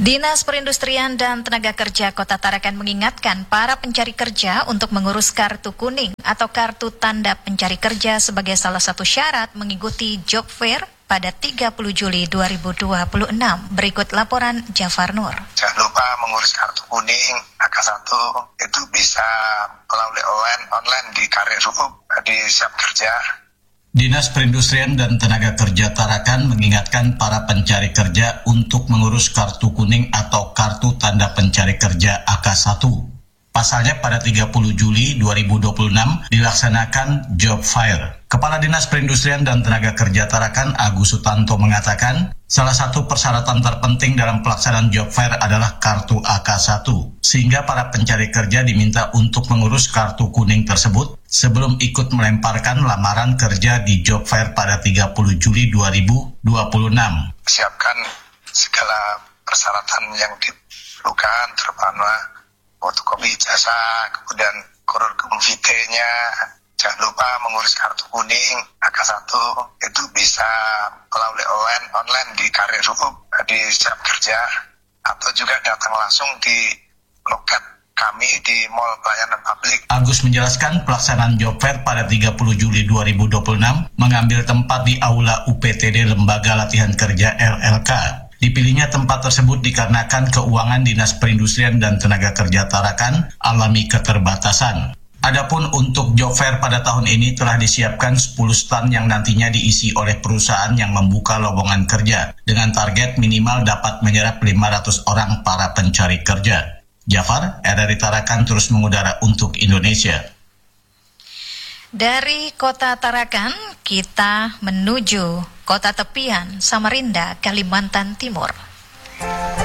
Dinas Perindustrian dan Tenaga Kerja Kota Tarakan mengingatkan para pencari kerja untuk mengurus kartu kuning atau kartu tanda pencari kerja sebagai salah satu syarat mengikuti job fair pada 30 Juli 2026. Berikut laporan Jafar Nur. Jangan lupa mengurus kartu kuning AK1, itu bisa melalui online di Karir Hub, di Siap Kerja. Dinas Perindustrian dan Tenaga Kerja Tarakan mengingatkan para pencari kerja untuk mengurus kartu kuning atau kartu tanda pencari kerja AK1. Pasalnya pada 30 Juli 2026 dilaksanakan job fair. Kepala Dinas Perindustrian dan Tenaga Kerja Tarakan Agus Sutanto mengatakan, salah satu persyaratan terpenting dalam pelaksanaan job fair adalah kartu AK1, sehingga para pencari kerja diminta untuk mengurus kartu kuning tersebut sebelum ikut melemparkan lamaran kerja di job fair pada 30 Juli 2026. Siapkan segala persyaratan yang diperlukan, terutama fotokopi ijazah, kemudian kurikulum vitae-nya. Jangan lupa mengurus kartu kuning AK1, itu bisa melalui online di Karir Hub, di Siap Kerja, atau juga datang langsung di loket kami di Mall Pelayanan Publik. Agus menjelaskan pelaksanaan job fair pada 30 Juli 2026 mengambil tempat di Aula UPTD Lembaga Latihan Kerja LLK. Dipilihnya tempat tersebut dikarenakan keuangan Dinas Perindustrian dan Tenaga Kerja Tarakan alami keterbatasan. Adapun untuk job fair pada tahun ini telah disiapkan 10 stand yang nantinya diisi oleh perusahaan yang membuka lowongan kerja dengan target minimal dapat menyerap 500 orang para pencari kerja. Jafar, RRI Tarakan terus mengudara untuk Indonesia. Dari Kota Tarakan, kita menuju Kota Tepian, Samarinda, Kalimantan Timur.